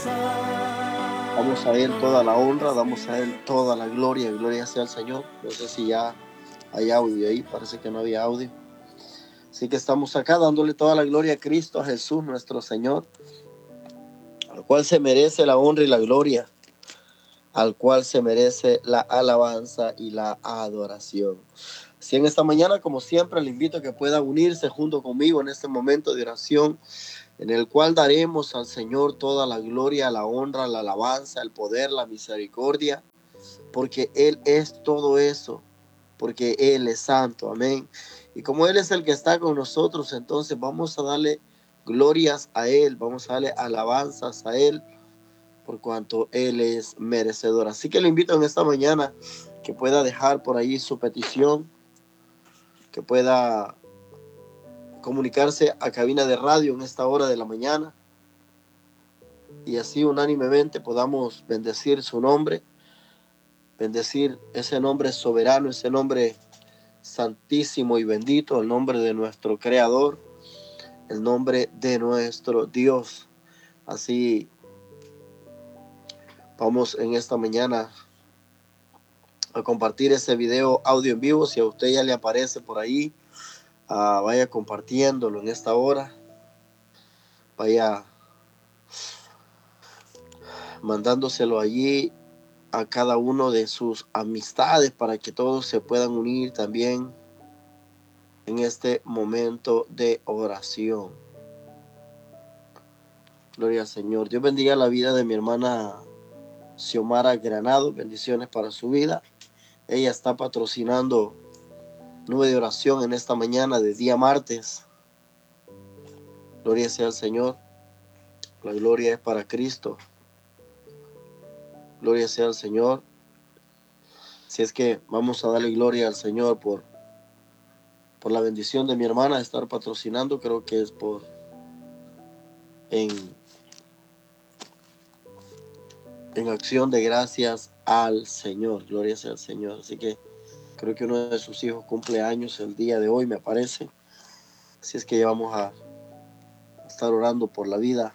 Damos a Él toda la honra, damos a Él toda la gloria. Gloria sea al Señor. No sé si ya hay audio ahí, parece que no había audio. Así que estamos acá dándole toda la gloria a Cristo, a Jesús, nuestro Señor, al cual se merece la honra y la gloria, al cual se merece la alabanza y la adoración. Así en esta mañana, como siempre, le invito a que pueda unirse junto conmigo en este momento de oración, en el cual daremos al Señor toda la gloria, la honra, la alabanza, el poder, la misericordia, porque Él es todo eso, porque Él es santo, amén. Y como Él es el que está con nosotros, entonces vamos a darle glorias a Él, vamos a darle alabanzas a Él, por cuanto Él es merecedor. Así que le invito en esta mañana que pueda dejar por ahí su petición, que pueda comunicarse a cabina de radio en esta hora de la mañana, y así unánimemente podamos bendecir su nombre, bendecir ese nombre soberano, ese nombre santísimo y bendito, el nombre de nuestro Creador, el nombre de nuestro Dios. Así vamos en esta mañana a compartir ese video audio en vivo. Si a usted ya le aparece por ahí, vaya compartiéndolo en esta hora, vaya mandándoselo allí a cada uno de sus amistades para que todos se puedan unir también en este momento de oración. Gloria al Señor. Dios bendiga la vida de mi hermana Xiomara Granado. Bendiciones para su vida. Ella está patrocinando Nube de Oración en esta mañana de día martes. Gloria sea al Señor. La gloria es para Cristo. Gloria sea al Señor. Si es que vamos a darle gloria al Señor por la bendición de mi hermana de estar patrocinando. Creo que es en acción de gracias al Señor. Gloria sea al Señor. Así que creo que uno de sus hijos cumple años el día de hoy, me parece. Así es que ya vamos a estar orando por la vida,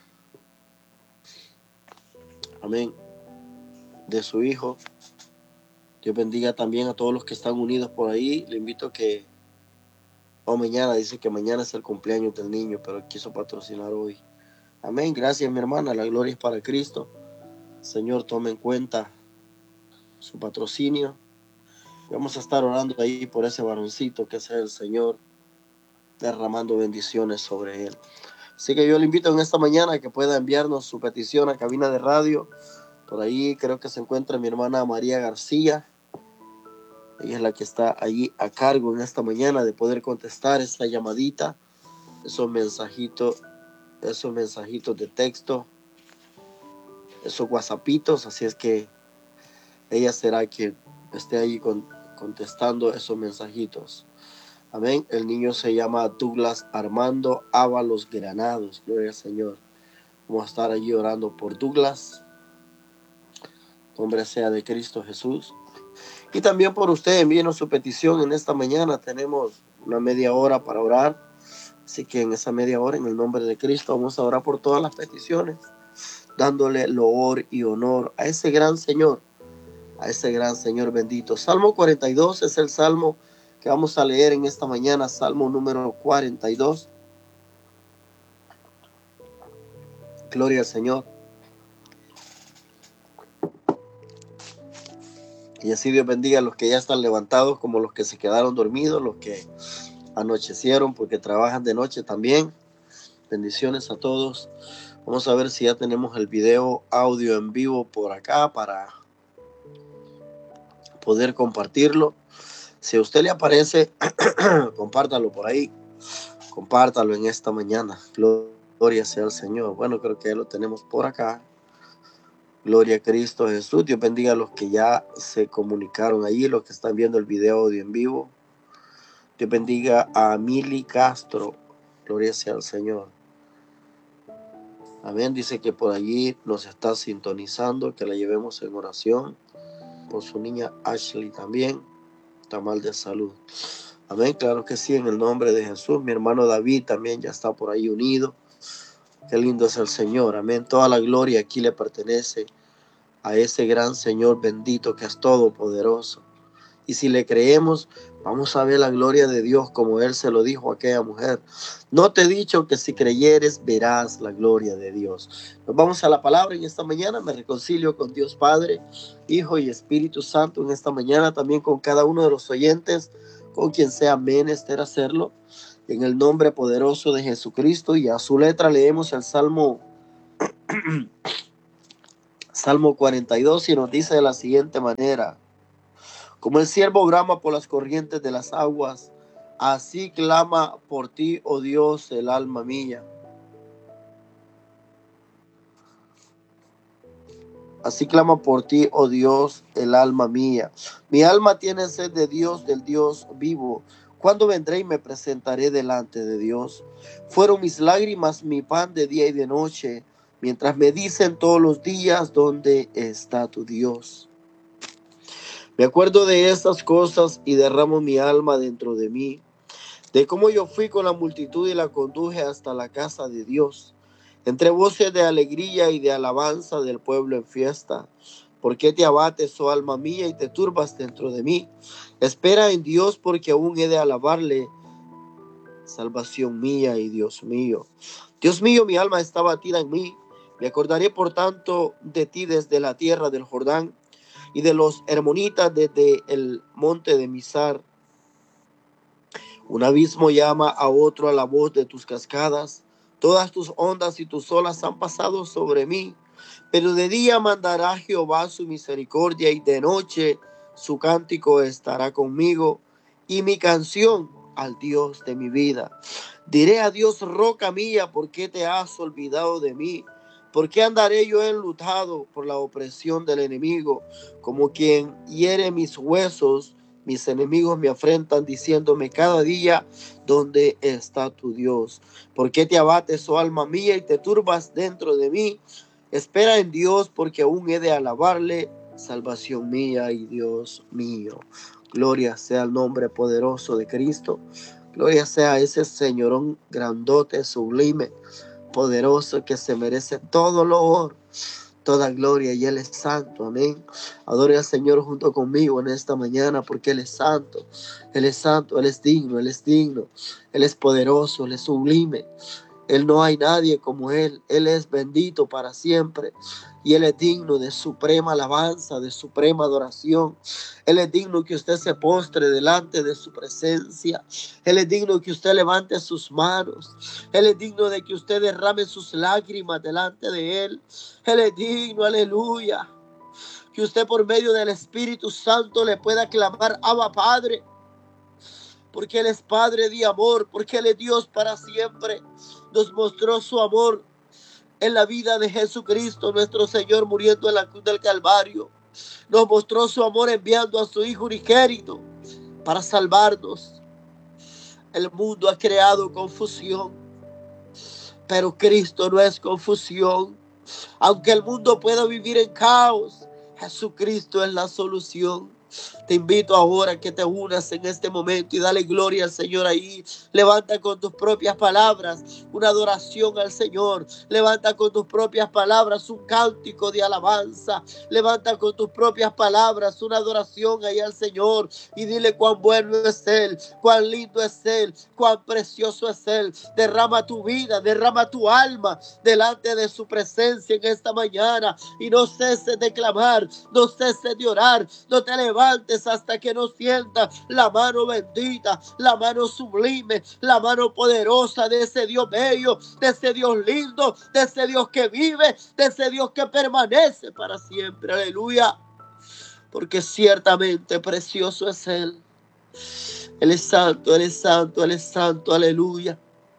amén, de su hijo. Dios bendiga también a todos los que están unidos por ahí. Le invito a que mañana, dice que mañana es el cumpleaños del niño, pero quiso patrocinar hoy. Amén. Gracias, mi hermana. La gloria es para Cristo. Señor, tome en cuenta su patrocinio. Vamos a estar orando ahí por ese varoncito que es el Señor, derramando bendiciones sobre él. Así que yo le invito en esta mañana a que pueda enviarnos su petición a cabina de radio. Por ahí creo que se encuentra mi hermana María García. Ella es la que está allí a cargo en esta mañana de poder contestar esa llamadita, esos mensajitos de texto, esos whatsappitos. Así es que ella será quien esté allí contestando esos mensajitos. Amén. El niño se llama Douglas Armando Ábalos Granados. Gloria al Señor. Vamos a estar allí orando por Douglas. Nombre sea de Cristo Jesús. Y también por usted, envíenos su petición en esta mañana. Tenemos una media hora para orar. Así que en esa media hora, en el nombre de Cristo, vamos a orar por todas las peticiones, dándole loor y honor a ese gran Señor bendito. Salmo 42 es el salmo que vamos a leer en esta mañana. Salmo número 42. Gloria al Señor. Y así Dios bendiga a los que ya están levantados, como los que se quedaron dormidos, los que anochecieron porque trabajan de noche también. Bendiciones a todos. Vamos a ver si ya tenemos el video audio en vivo por acá para poder compartirlo. Si a usted le aparece, compártalo por ahí. Compártalo en esta mañana. Gloria sea al Señor. Bueno, creo que ya lo tenemos por acá. Gloria a Cristo Jesús. Dios bendiga a los que ya se comunicaron allí, los que están viendo el video audio en vivo. Dios bendiga a Mili Castro. Gloria sea al Señor. Amén. Dice que por allí nos está sintonizando, que la llevemos en oración. Por su niña Ashley también. Está mal de salud. Amén. Claro que sí, en el nombre de Jesús. Mi hermano David también ya está por ahí unido. Qué lindo es el Señor, amén. Toda la gloria aquí le pertenece a ese gran Señor bendito que es todopoderoso. Y si le creemos, vamos a ver la gloria de Dios como Él se lo dijo a aquella mujer. No te he dicho que si creyeres verás la gloria de Dios. Nos vamos a la palabra en esta mañana. Me reconcilio con Dios Padre, Hijo y Espíritu Santo en esta mañana. También con cada uno de los oyentes, con quien sea menester hacerlo. En el nombre poderoso de Jesucristo. Y a su letra leemos el Salmo 42 y nos dice de la siguiente manera: como el ciervo brama por las corrientes de las aguas, así clama por ti, oh Dios, el alma mía. Así clama por ti, oh Dios, el alma mía. Mi alma tiene sed de Dios, del Dios vivo. ¿Cuándo vendré y me presentaré delante de Dios? Fueron mis lágrimas mi pan de día y de noche, mientras me dicen todos los días, ¿dónde está tu Dios? Me acuerdo de estas cosas y derramo mi alma dentro de mí, de cómo yo fui con la multitud y la conduje hasta la casa de Dios, entre voces de alegría y de alabanza del pueblo en fiesta. ¿Por qué te abates, oh alma mía, y te turbas dentro de mí? Espera en Dios, porque aún he de alabarle, salvación mía y Dios mío. Dios mío, mi alma está batida en mí. Me acordaré por tanto de ti desde la tierra del Jordán y de los hermonitas desde el monte de Mizar. Un abismo llama a otro a la voz de tus cascadas. Todas tus ondas y tus olas han pasado sobre mí. Pero de día mandará Jehová su misericordia y de noche su cántico estará conmigo y mi canción al Dios de mi vida. Diré a Dios, roca mía, ¿por qué te has olvidado de mí? ¿Por qué andaré yo enlutado por la opresión del enemigo? Como quien hiere mis huesos, mis enemigos me afrentan diciéndome cada día, ¿dónde está tu Dios? ¿Por qué te abates, oh alma mía, y te turbas dentro de mí? Espera en Dios, porque aún he de alabarle, salvación mía y Dios mío. Gloria sea el nombre poderoso de Cristo. Gloria sea a ese señorón grandote, sublime, poderoso, que se merece todo el honor, toda gloria, y Él es santo, amén. Adore al Señor junto conmigo en esta mañana, porque Él es santo, Él es santo, Él es digno, Él es digno, Él es poderoso, Él es sublime. Él no hay nadie como Él es bendito para siempre y Él es digno de suprema alabanza, de suprema adoración. Él es digno que usted se postre delante de su presencia. Él es digno que usted levante sus manos. Él es digno de que usted derrame sus lágrimas delante de Él. Él es digno, aleluya, que usted por medio del Espíritu Santo le pueda clamar: Abba Padre, porque Él es Padre de amor, porque Él es Dios para siempre. Nos mostró su amor en la vida de Jesucristo, nuestro Señor, muriendo en la cruz del Calvario. Nos mostró su amor enviando a su Hijo unigénito para salvarnos. El mundo ha creado confusión, pero Cristo no es confusión. Aunque el mundo pueda vivir en caos, Jesucristo es la solución. Te invito ahora a que te unas en este momento y dale gloria al Señor ahí. Levanta con tus propias palabras una adoración al Señor. Levanta con tus propias palabras un cántico de alabanza. Levanta con tus propias palabras una adoración ahí al Señor y dile cuán bueno es Él, cuán lindo es Él, cuán precioso es Él. Derrama tu vida, derrama tu alma delante de su presencia en esta mañana y no ceses de clamar, no ceses de orar, no te levantes hasta que no sientas la mano bendita, la mano sublime, la mano poderosa de ese Dios bello, de ese Dios lindo, de ese Dios que vive, de ese Dios que permanece para siempre. Aleluya. Porque ciertamente precioso es Él. Él es santo, Él es santo, Él es santo. Aleluya.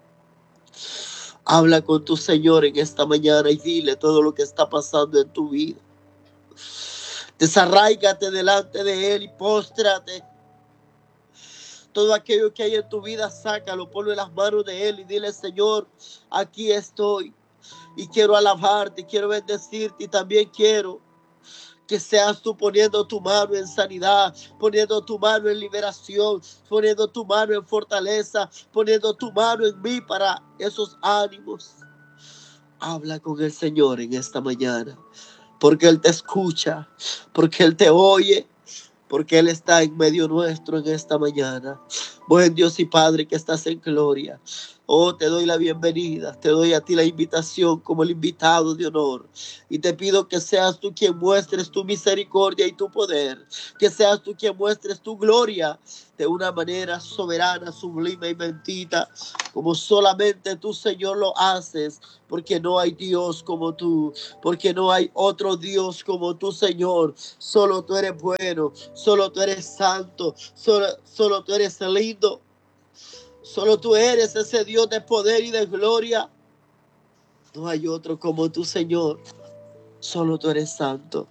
Habla con tu Señor en esta mañana y dile todo lo que está pasando en tu vida. Desarráigate delante de Él y póstrate. Todo aquello que hay en tu vida, sácalo, ponlo en las manos de Él y dile: Señor, aquí estoy y quiero alabarte, quiero bendecirte y también quiero que seas tú poniendo tu mano en sanidad, poniendo tu mano en liberación, poniendo tu mano en fortaleza, poniendo tu mano en mí para esos ánimos. Habla con el Señor en esta mañana, porque Él te escucha, porque Él te oye, porque Él está en medio nuestro en esta mañana. Buen Dios y Padre que estás en gloria. Oh, te doy la bienvenida, te doy a ti la invitación como el invitado de honor. Y te pido que seas tú quien muestres tu misericordia y tu poder. Que seas tú quien muestres tu gloria de una manera soberana, sublime y bendita, como solamente tú, Señor, lo haces. Porque no hay Dios como tú, porque no hay otro Dios como tú, Señor. Solo tú eres bueno, solo tú eres santo, solo tú eres lindo. Solo tú eres ese Dios de poder y de gloria. No hay otro como tú, Señor. Solo tú eres santo.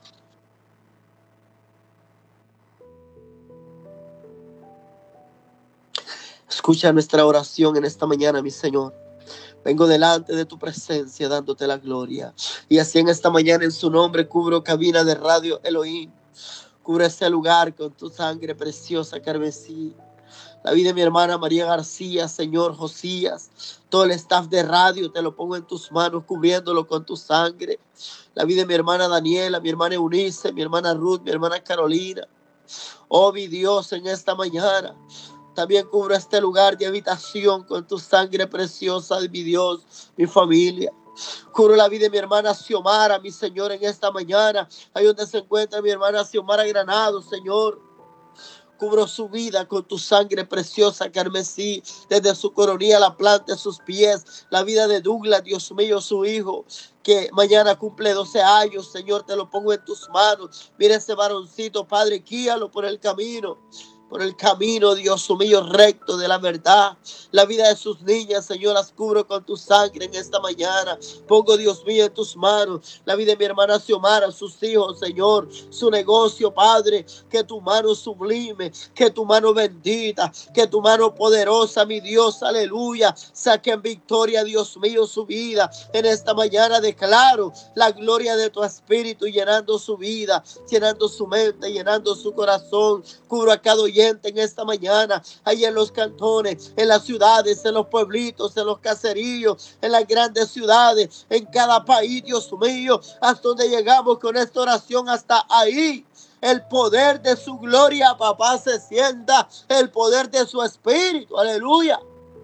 Escucha nuestra oración en esta mañana, mi Señor. Vengo delante de tu presencia dándote la gloria. Y así en esta mañana en su nombre cubro cabina de Radio Elohim. Cubre ese lugar con tu sangre preciosa carmesí. La vida de mi hermana María García, Señor Josías, todo el staff de radio, te lo pongo en tus manos, cubriéndolo con tu sangre. La vida de mi hermana Daniela, mi hermana Eunice, mi hermana Ruth, mi hermana Carolina. Oh, mi Dios, en esta mañana también cubro este lugar de habitación con tu sangre preciosa, mi Dios, mi familia. Cubro la vida de mi hermana Xiomara, mi Señor, en esta mañana. Ahí donde se encuentra mi hermana Xiomara Granado, Señor. Cubro su vida con tu sangre preciosa carmesí, desde su coronilla a la planta de sus pies. La vida de Douglas, Dios mío, su hijo, que mañana cumple 12 años, Señor, te lo pongo en tus manos. Mira ese varoncito, Padre, guíalo por el camino, Dios mío, recto de la verdad. La vida de sus niñas, Señor, las cubro con tu sangre en esta mañana. Pongo, Dios mío, en tus manos la vida de mi hermana Xiomara, sus hijos, Señor, su negocio, Padre, que tu mano sublime, que tu mano bendita, que tu mano poderosa, mi Dios, aleluya, saque en victoria, Dios mío, su vida. En esta mañana declaro la gloria de tu espíritu llenando su vida, llenando su mente, llenando su corazón. Cubro a cada oyente en esta mañana, ahí en los cantones, en las ciudades, en los pueblitos, en los caseríos, en las grandes ciudades, en cada país, Dios mío, hasta donde llegamos con esta oración, hasta ahí. El poder de su gloria, papá, se sienta. El poder de su espíritu, aleluya,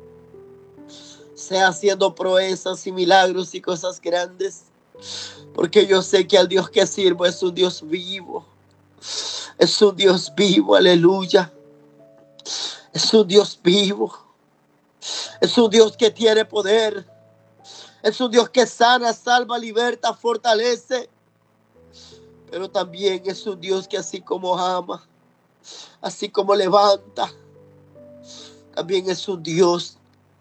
sea haciendo proezas y milagros y cosas grandes. Porque yo sé que al Dios que sirvo es un Dios vivo. Es un Dios vivo, aleluya. Es un Dios vivo. Es un Dios que tiene poder. Es un Dios que sana, salva, liberta, fortalece. Pero también es un Dios que así como ama, así como levanta, también es un Dios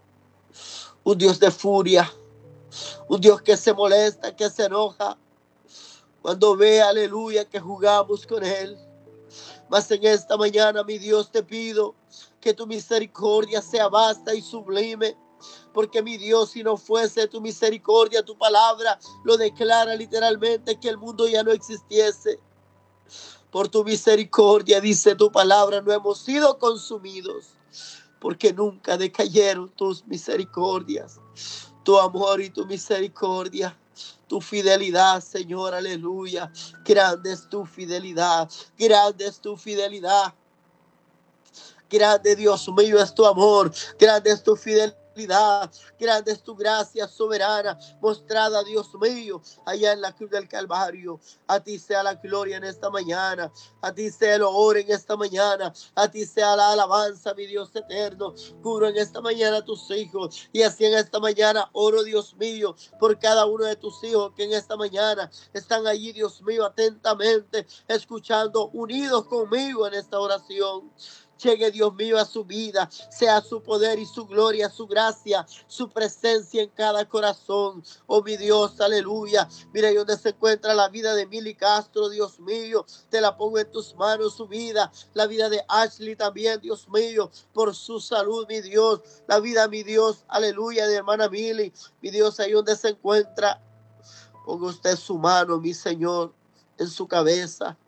de furia, un Dios que se molesta, que se enoja cuando ve, aleluya, que jugamos con Él. Mas en esta mañana, mi Dios, te pido que tu misericordia sea vasta y sublime. Porque mi Dios, si no fuese tu misericordia, tu palabra lo declara literalmente, que el mundo ya no existiese. Por tu misericordia, dice tu palabra, no hemos sido consumidos, porque nunca decayeron tus misericordias, tu amor y tu misericordia. Tu fidelidad, Señor, aleluya. Grande es tu fidelidad, grande es tu fidelidad. Grande, Dios mío, es tu amor, grande es tu fidelidad. Grande es tu gracia soberana mostrada, Dios mío, allá en la cruz del Calvario. A ti sea la gloria en esta mañana, a ti sea el honor en esta mañana, a ti sea la alabanza, mi Dios eterno. Cubro en esta mañana a tus hijos, y así en esta mañana oro, Dios mío, por cada uno de tus hijos que en esta mañana están allí, Dios mío, atentamente escuchando, unidos conmigo en esta oración. Llegue, Dios mío, a su vida, sea su poder y su gloria, su gracia, su presencia en cada corazón. Oh, mi Dios, aleluya. Mira ahí donde se encuentra la vida de Mili Castro, Dios mío. Te la pongo en tus manos, su vida. La vida de Ashley también, Dios mío, por su salud, mi Dios. La vida, mi Dios, aleluya, de hermana Mili. Mi Dios, ahí donde se encuentra, ponga usted su mano, mi Señor, en su cabeza.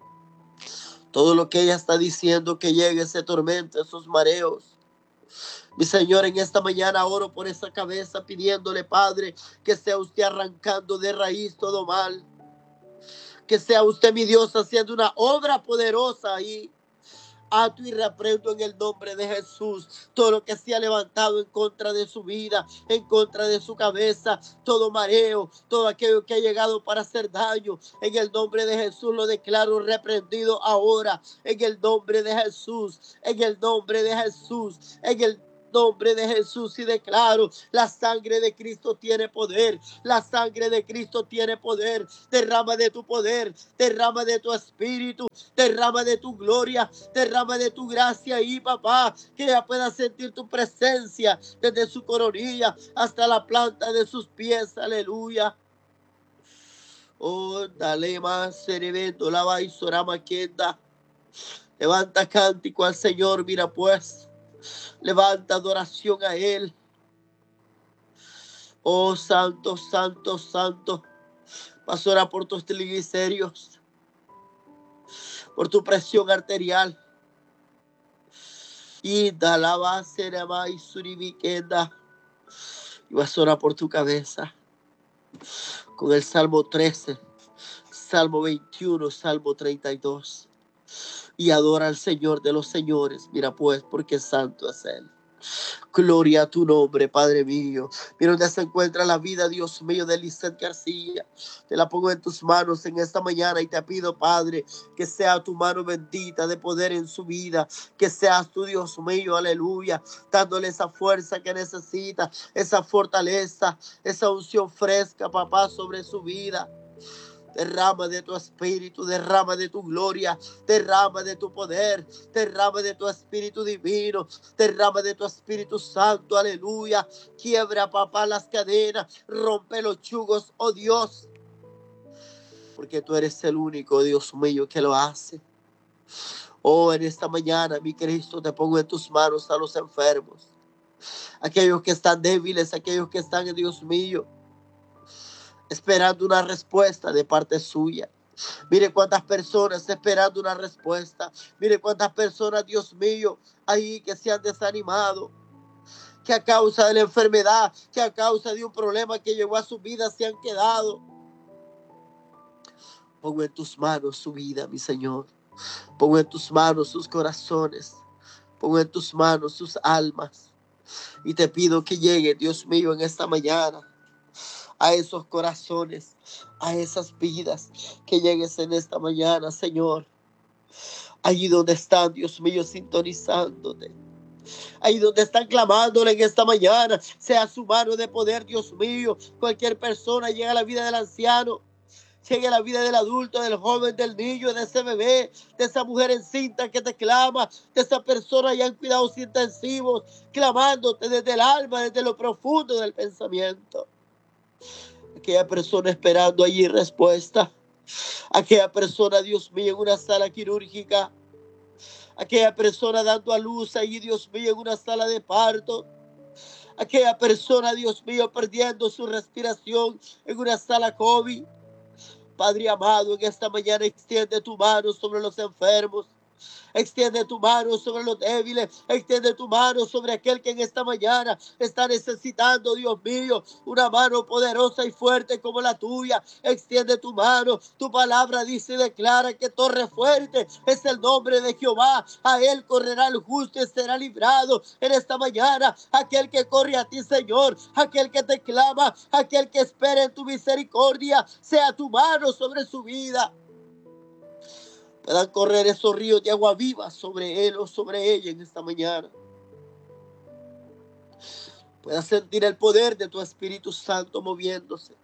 Todo lo que ella está diciendo, que llegue ese tormento, esos mareos. Mi Señor, en esta mañana oro por esa cabeza pidiéndole, Padre, que sea usted arrancando de raíz todo mal. Que sea usted, mi Dios, haciendo una obra poderosa ahí. Ato y reprendo en el nombre de Jesús todo lo que se ha levantado en contra de su vida, en contra de su cabeza, todo mareo, todo aquello que ha llegado para hacer daño. En el nombre de Jesús lo declaro reprendido ahora. En el nombre de Jesús, en el nombre de Jesús, en el nombre de Jesús, y declaro: la sangre de Cristo tiene poder, la sangre de Cristo tiene poder. Derrama de tu poder, derrama de tu espíritu, derrama de tu gloria, derrama de tu gracia ahí, papá, que ella pueda sentir tu presencia desde su coronilla hasta la planta de sus pies. Aleluya. Oh, dale más, cerebento, lava y sorama queda. Levanta cántico al Señor, mira pues. Levanta adoración a Él. Oh, santo, santo, santo. Pastora, por tus triglicéridos, por tu presión arterial. Y da la base de y suribiquenda. Y vas a orar por tu cabeza con el Salmo 13, Salmo 21, Salmo 32. Y adora al Señor de los señores. Mira pues, porque santo es Él. Gloria a tu nombre, Padre mío. Mira donde se encuentra la vida, Dios mío, de Lizeth García. Te la pongo en tus manos en esta mañana y te pido, Padre, que sea tu mano bendita de poder en su vida. Que seas tu, Dios mío, aleluya, dándole esa fuerza que necesita, esa fortaleza, esa unción fresca, papá, sobre su vida. Derrama de tu espíritu, derrama de tu gloria, derrama de tu poder, derrama de tu espíritu divino, derrama de tu Espíritu Santo, aleluya. Quiebra, papá, las cadenas, rompe los yugos, oh Dios, porque tú eres el único, Dios mío, que lo hace. Oh, en esta mañana, mi Cristo, te pongo en tus manos a los enfermos, aquellos que están débiles, aquellos que están, Dios mío, esperando una respuesta de parte suya. Mire cuántas personas esperando una respuesta. Mire cuántas personas, Dios mío, ahí que se han desanimado, que a causa de la enfermedad, que a causa de un problema que llegó a su vida se han quedado. Pongo en tus manos su vida, mi Señor. Pongo en tus manos sus corazones. Pongo en tus manos sus almas. Y te pido que llegue, Dios mío, en esta mañana a esos corazones, a esas vidas, que llegues en esta mañana, Señor. Allí donde están, Dios mío, sintonizándote. Ahí donde están clamándole en esta mañana, sea su mano de poder, Dios mío. Cualquier persona llega a la vida del anciano, llegue a la vida del adulto, del joven, del niño, de ese bebé, de esa mujer encinta que te clama, de esa persona ya en cuidados intensivos, clamándote desde el alma, desde lo profundo del pensamiento. Aquella persona esperando allí respuesta. Aquella persona, Dios mío, en una sala quirúrgica. Aquella persona dando a luz allí, Dios mío, en una sala de parto. Aquella persona, Dios mío, perdiendo su respiración en una sala COVID. Padre amado, en esta mañana extiende tu mano sobre los enfermos. Extiende tu mano sobre los débiles. Extiende tu mano sobre aquel que en esta mañana está necesitando, Dios mío, una mano poderosa y fuerte como la tuya. Extiende tu mano. Tu palabra dice y declara que torre fuerte es el nombre de Jehová. A él correrá el justo y será librado. En esta mañana, aquel que corre a ti, Señor, aquel que te clama, aquel que espera en tu misericordia, sea tu mano sobre su vida. Puedan correr esos ríos de agua viva sobre él o sobre ella en esta mañana. Puedas sentir el poder de tu Espíritu Santo moviéndose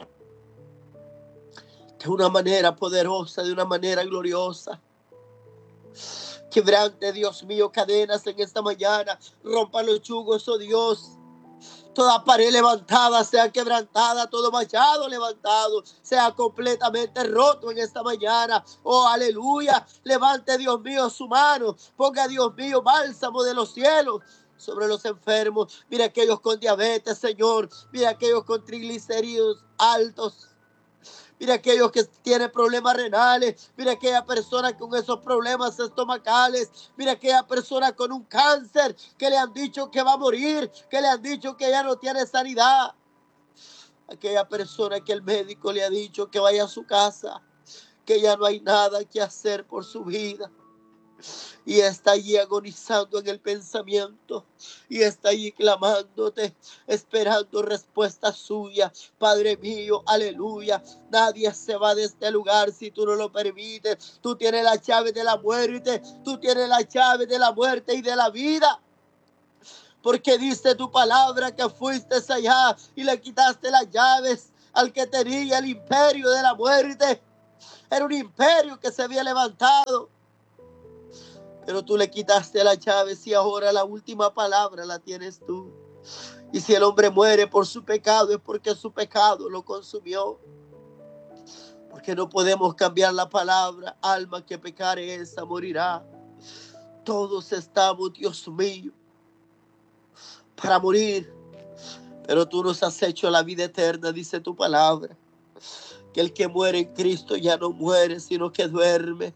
de una manera poderosa, de una manera gloriosa. Quebrante, Dios mío, cadenas en esta mañana. Rompa los yugos, oh Dios. Toda pared levantada sea quebrantada, todo vallado levantado sea completamente roto en esta mañana. Oh, aleluya. Levante, Dios mío, su mano. Ponga, Dios mío, bálsamo de los cielos sobre los enfermos. Mira aquellos con diabetes, Señor. Mira aquellos con triglicéridos altos. Mira aquellos que tienen problemas renales. Mira aquella persona con esos problemas estomacales. Mira aquella persona con un cáncer que le han dicho que va a morir, que le han dicho que ya no tiene sanidad. Aquella persona que el médico le ha dicho que vaya a su casa, que ya no hay nada que hacer por su vida. Y está allí agonizando en el pensamiento. Y está allí clamándote, esperando respuesta suya. Padre mío, aleluya. Nadie se va de este lugar si tú no lo permites. Tú tienes la llave de la muerte. Tú tienes la llave de la muerte y de la vida. Porque dice tu palabra que fuiste allá y le quitaste las llaves al que tenía el imperio de la muerte. Era un imperio que se había levantado. Pero tú le quitaste las llaves y ahora la última palabra la tienes tú. Y si el hombre muere por su pecado es porque su pecado lo consumió. Porque no podemos cambiar la palabra. Alma que pecare esa morirá. Todos estamos, Dios mío, para morir. Pero tú nos has hecho la vida eterna, dice tu palabra. Que el que muere en Cristo ya no muere, sino que duerme.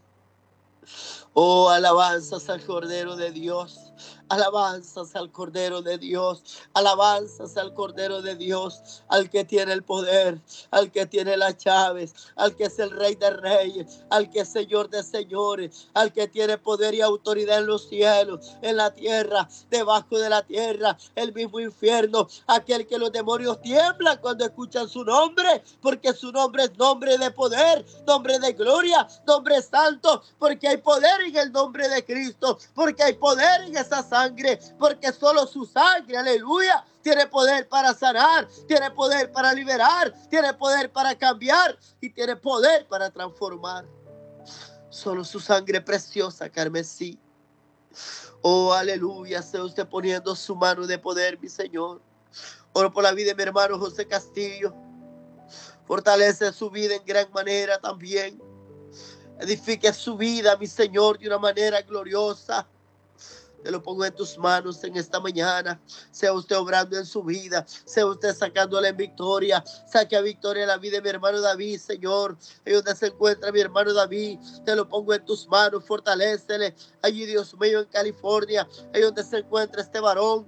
Oh, alabanzas al Cordero de Dios. Alabanzas al Cordero de Dios. Alabanzas al Cordero de Dios. Al que tiene el poder. Al que tiene las llaves. Al que es el Rey de Reyes. Al que es Señor de Señores. Al que tiene poder y autoridad en los cielos, en la tierra, debajo de la tierra, el mismo infierno. Aquel que los demonios tiemblan cuando escuchan su nombre. Porque su nombre es nombre de poder. Nombre de gloria. Nombre santo. Porque hay poder en el nombre de Cristo, porque hay poder en esa sangre, porque solo su sangre, aleluya, tiene poder para sanar, tiene poder para liberar, tiene poder para cambiar y tiene poder para transformar. Solo su sangre preciosa, carmesí. Oh, aleluya, sea usted poniendo su mano de poder, mi Señor. Oro por la vida de mi hermano José Castillo. Fortalece su vida en gran manera también. Edifique su vida, mi Señor, de una manera gloriosa. Te lo pongo en tus manos en esta mañana. Sea usted obrando en su vida. Sea usted sacándole en victoria. Saque a victoria la vida de mi hermano David, Señor. Ahí donde se encuentra mi hermano David. Te lo pongo en tus manos. Fortalécele. Allí, Dios mío, en California. Ahí donde se encuentra este varón.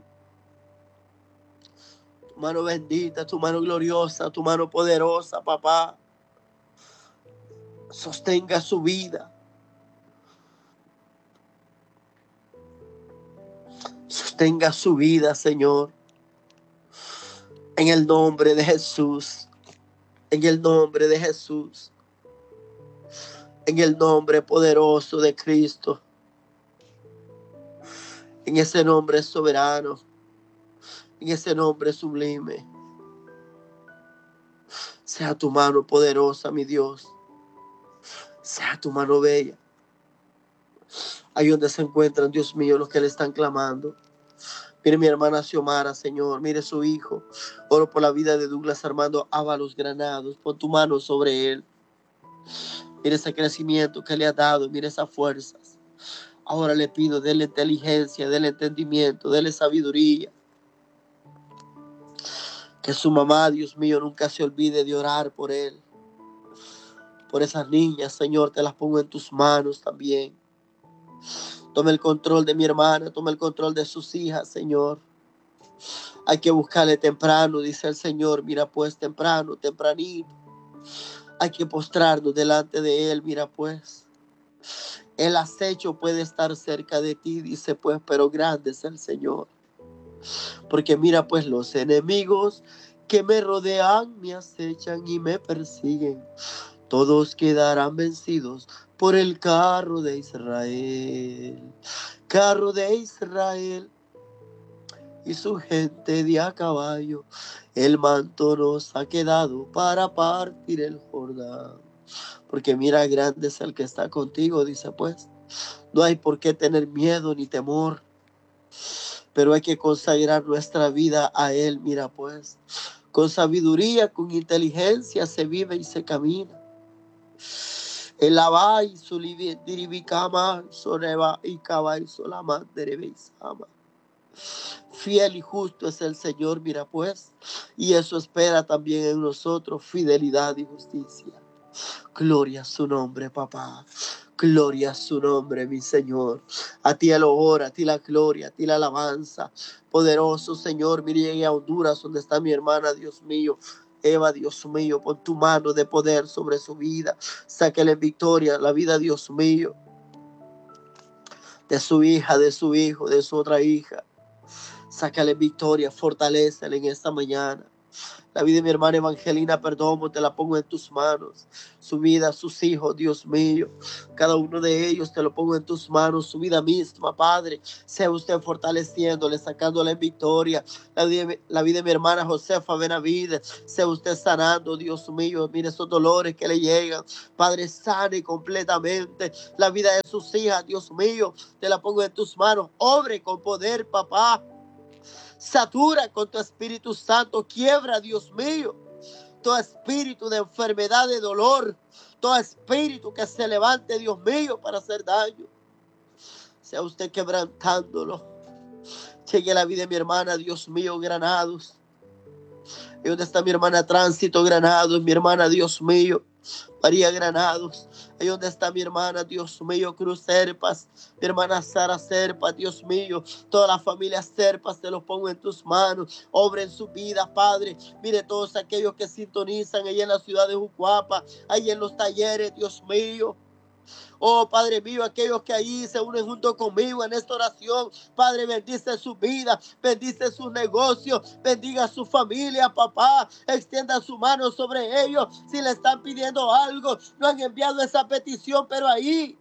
Tu mano bendita, tu mano gloriosa, tu mano poderosa, papá. Sostenga su vida. Sostenga su vida, Señor. En el nombre de Jesús. En el nombre de Jesús. En el nombre poderoso de Cristo. En ese nombre soberano. En ese nombre sublime. Sea tu mano poderosa, mi Dios. Sea tu mano bella. Ahí donde se encuentran, Dios mío, los que le están clamando. Mire mi hermana Xiomara, Señor. Mire su hijo. Oro por la vida de Douglas Armando Ábalos Granados. Pon tu mano sobre él. Mire ese crecimiento que le ha dado. Mire esas fuerzas. Ahora le pido, déle inteligencia, déle entendimiento, déle sabiduría. Que su mamá, Dios mío, nunca se olvide de orar por él. Por esas niñas, Señor, te las pongo en tus manos también. Toma el control de mi hermana, toma el control de sus hijas, Señor. Hay que buscarle temprano, dice el Señor. Mira pues, temprano, tempranito. Hay que postrarnos delante de Él, mira pues. El acecho puede estar cerca de ti, dice pues, pero grande es el Señor. Porque mira pues, los enemigos que me rodean me acechan y me persiguen. Todos quedarán vencidos por el carro de Israel. Carro de Israel y su gente de a caballo. El manto nos ha quedado para partir el Jordán. Porque mira, grande es el que está contigo, dice pues. No hay por qué tener miedo ni temor. Pero hay que consagrar nuestra vida a Él, mira pues. Con sabiduría, con inteligencia se vive y se camina. El abai su diribicama, soreba y cabay solama derebeisama. Fiel y justo es el Señor, mira pues. Y eso espera también en nosotros, fidelidad y justicia. Gloria a su nombre, papá. Gloria a su nombre, mi Señor. A ti el honor, a ti la gloria, a ti la alabanza. Poderoso Señor, mire, llegué a Honduras, donde está mi hermana, Dios mío. Eva, Dios mío, pon tu mano de poder sobre su vida. Sáquele en victoria la vida, Dios mío, de su hija, de su hijo, de su otra hija. Sácale en victoria, fortalécele en esta mañana. La vida de mi hermana Evangelina Perdomo, te la pongo en tus manos. Su vida, sus hijos, Dios mío. Cada uno de ellos te lo pongo en tus manos. Su vida misma, Padre. Sea usted fortaleciéndole, sacándole en victoria. La vida de mi hermana Josefa Benavides. Sea usted sanando, Dios mío. Mire esos dolores que le llegan. Padre, sane completamente. La vida de sus hijas, Dios mío. Te la pongo en tus manos. Obre con poder, papá. Satura con tu Espíritu Santo, quiebra, Dios mío, todo espíritu de enfermedad, de dolor, todo espíritu que se levante, Dios mío, para hacer daño. Sea usted quebrantándolo. Llegue la vida de mi hermana, Dios mío, Granados. ¿Y dónde está mi hermana Tránsito Granados? Mi hermana, Dios mío, María Granados. Ahí donde está mi hermana, Dios mío, Cruz Serpas, mi hermana Sara Serpas, Dios mío, toda la familia Serpas, te los pongo en tus manos. Obra en su vida, Padre. Mire todos aquellos que sintonizan ahí en la ciudad de Jucuapa, ahí en los talleres, Dios mío. Oh, Padre mío, aquellos que ahí se unen junto conmigo en esta oración, Padre, bendice su vida, bendice sus negocios, bendiga su familia, papá, extienda su mano sobre ellos. Si le están pidiendo algo, no han enviado esa petición, pero ahí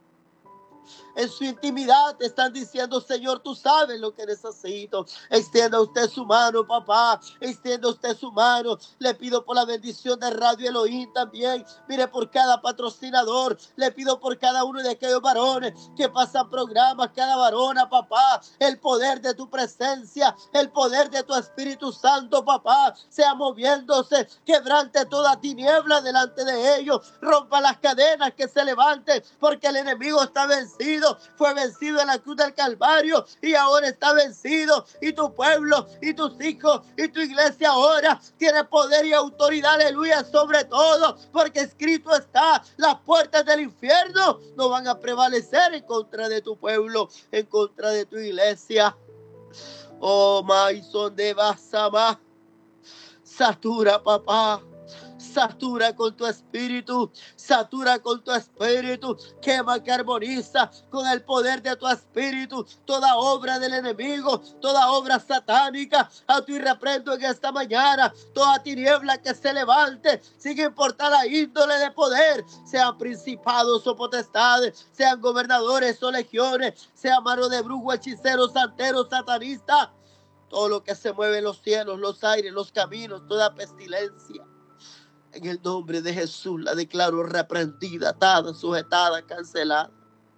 en su intimidad te están diciendo: Señor, tú sabes lo que necesito. Extienda usted su mano, papá. Extienda usted su mano. Le pido por la bendición de Radio Elohim también. Mire, por cada patrocinador. Le pido por cada uno de aquellos varones que pasan programas, cada varona, papá. El poder de tu presencia, el poder de tu Espíritu Santo, papá, sea moviéndose. Quebrante toda tiniebla delante de ellos. Rompa las cadenas, que se levanten, porque el enemigo está vencido. Fue vencido en la cruz del Calvario y ahora está vencido. Y tu pueblo y tus hijos y tu iglesia ahora tiene poder y autoridad, aleluya, sobre todo, porque escrito está: las puertas del infierno no van a prevalecer en contra de tu pueblo, en contra de tu iglesia. Oh, Maison de Basama, satura, papá. Satura con tu espíritu, satura con tu espíritu, quema, que armoniza con el poder de tu espíritu toda obra del enemigo, toda obra satánica. A ti reprendo en esta mañana toda tiniebla que se levante, sin importar la índole de poder, sean principados o potestades, sean gobernadores o legiones, sean mano de brujo, hechicero, santero, satanista, todo lo que se mueve en los cielos, los aires, los caminos, toda pestilencia. En el nombre de Jesús la declaro reprendida, atada, sujetada, cancelada.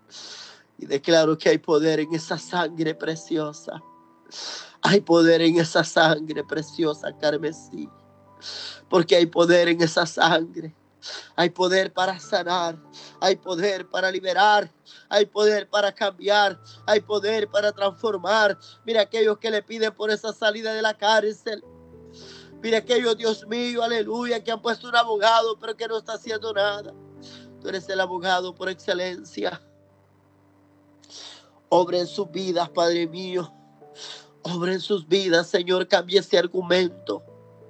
Y declaro que hay poder en esa sangre preciosa. Hay poder en esa sangre preciosa, carmesí. Porque hay poder en esa sangre. Hay poder para sanar. Hay poder para liberar. Hay poder para cambiar. Hay poder para transformar. Mira aquellos que le piden por esa salida de la cárcel. Mira aquellos, Dios mío, aleluya, que han puesto un abogado, pero que no está haciendo nada. Tú eres el abogado por excelencia. Obra en sus vidas, Padre mío. Obra en sus vidas, Señor. Cambia ese argumento.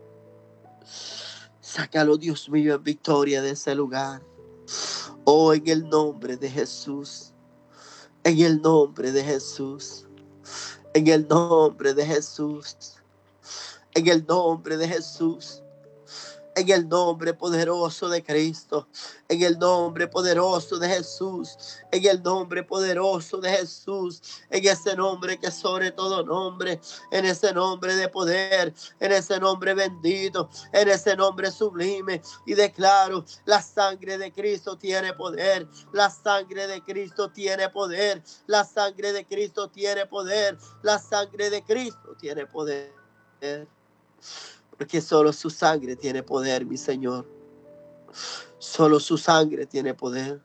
Sácalo, Dios mío, en victoria de ese lugar. Oh, en el nombre de Jesús. En el nombre de Jesús. En el nombre de Jesús. En el nombre de Jesús. En el nombre poderoso de Cristo, en el nombre poderoso de Jesús, en el nombre poderoso de Jesús, en ese nombre que sobre todo nombre, en ese nombre de poder, en ese nombre bendito, en ese nombre sublime. Y declaro: la sangre de Cristo tiene poder, la sangre de Cristo tiene poder, la sangre de Cristo tiene poder, la sangre de Cristo tiene poder. Porque solo su sangre tiene poder, mi Señor. Solo su sangre tiene poder.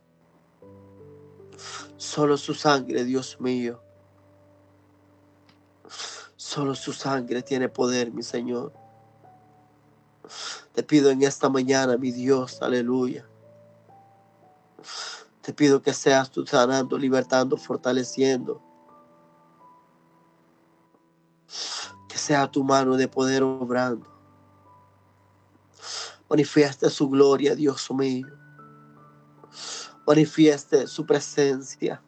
Solo su sangre, Dios mío. Solo su sangre tiene poder, mi Señor. Te pido en esta mañana, mi Dios, aleluya, Te pido que seas tú sanando, libertando, fortaleciendo. Que sea tu mano de poder obrando. Manifieste su gloria, Dios mío. Manifieste su presencia.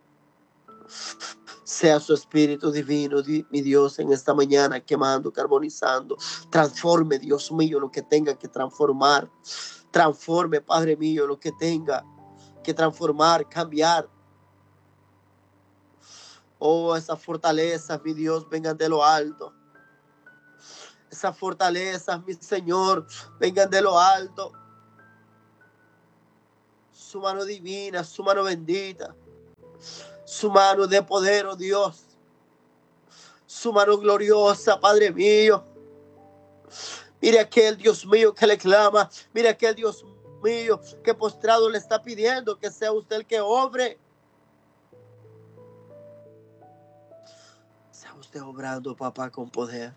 Sea su Espíritu Divino, mi Dios, en esta mañana, quemando, carbonizando. Transforme, Dios mío, lo que tenga que transformar. Transforme, Padre mío, lo que tenga que transformar, cambiar. Oh, esas fortalezas, mi Dios, vengan de lo alto. Esas fortalezas, mi Señor, vengan de lo alto. Su mano divina, su mano bendita. Su mano de poder, oh Dios. Su mano gloriosa, Padre mío. Mire aquel Dios mío que le clama. Mire aquel Dios mío que postrado le está pidiendo que sea usted el que obre. Sea usted obrando, papá, con poder.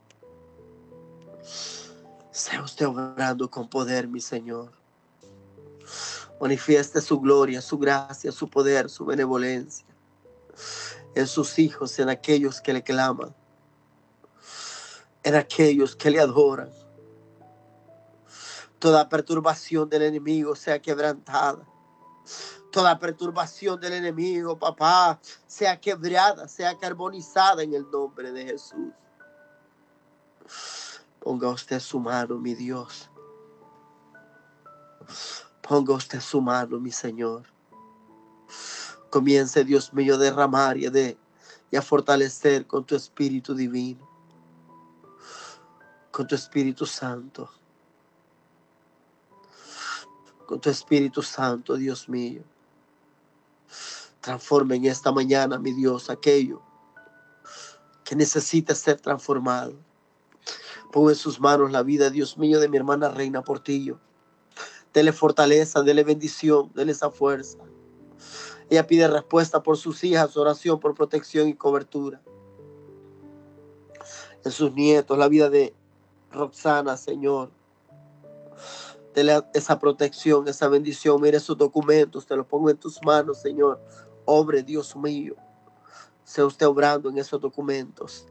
Sea usted obrando con poder, mi Señor. Manifieste su gloria, su gracia, su poder, su benevolencia en sus hijos, en aquellos que le claman, en aquellos que le adoran. Toda perturbación del enemigo sea quebrantada. Toda perturbación del enemigo, papá, sea quebrada, sea carbonizada en el nombre de Jesús. Ponga usted su mano, mi Dios. Ponga usted su mano, mi Señor. Comience, Dios mío, a derramar y a fortalecer con tu Espíritu Divino, con tu Espíritu Santo, con tu Espíritu Santo, Dios mío. Transforme en esta mañana, mi Dios, aquello que necesita ser transformado. Ponga en sus manos la vida, Dios mío, de mi hermana Reina Portillo. Dele fortaleza, dele bendición, dele esa fuerza. Ella pide respuesta por sus hijas, oración por protección y cobertura. En sus nietos, la vida de Roxana, Señor. Dele esa protección, esa bendición. Mire sus documentos, te los pongo en tus manos, Señor. Obre, Dios mío. Sea usted obrando en esos documentos.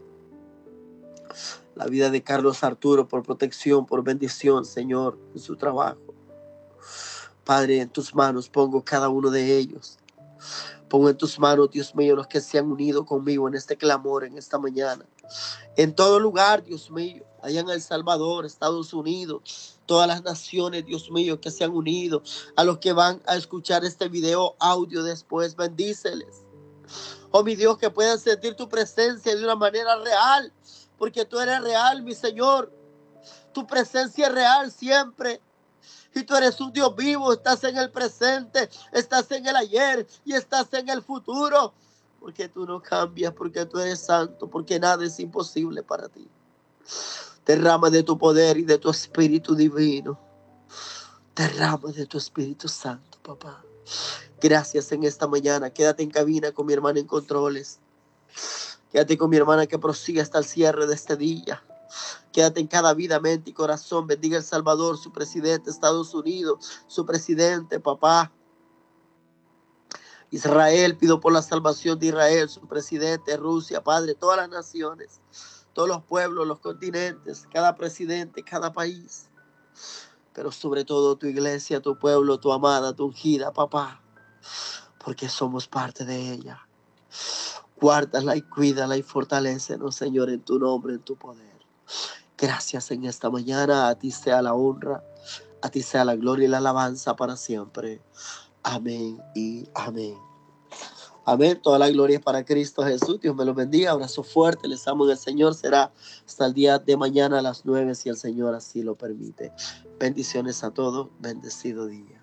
La vida de Carlos Arturo por protección, por bendición, Señor, en su trabajo. Padre, en tus manos pongo cada uno de ellos. Pongo en tus manos, Dios mío, los que se han unido conmigo en este clamor, en esta mañana. En todo lugar, Dios mío, allá en El Salvador, Estados Unidos, todas las naciones, Dios mío, que se han unido, a los que van a escuchar este video audio después, bendíceles. Oh, mi Dios, que puedan sentir tu presencia de una manera real, porque tú eres real, mi Señor. Tu presencia es real siempre. Y tú eres un Dios vivo, estás en el presente, estás en el ayer y estás en el futuro. Porque tú no cambias, porque tú eres santo, porque nada es imposible para ti. Derrama de tu poder y de tu Espíritu Divino. Derrama de tu Espíritu Santo, papá. Gracias en esta mañana. Quédate en cabina con mi hermana en controles. Quédate con mi hermana que prosiga hasta el cierre de este día. Quédate en cada vida, mente y corazón. Bendiga El Salvador, su presidente, Estados Unidos, su presidente, papá. Israel, pido por la salvación de Israel, su presidente, Rusia, Padre, todas las naciones, todos los pueblos, los continentes, cada presidente, cada país. Pero sobre todo tu iglesia, tu pueblo, tu amada, tu ungida, papá. Porque somos parte de ella. Guárdala y cuídala y fortalécenos, Señor, en tu nombre, en tu poder. Gracias en esta mañana. A ti sea la honra, a ti sea la gloria y la alabanza para siempre. Amén y amén. Amén. Toda la gloria es para Cristo Jesús. Dios me los bendiga. Abrazo fuerte. Les amo en el Señor. Será hasta el día de mañana a las 9 si el Señor así lo permite. Bendiciones a todos. Bendecido día.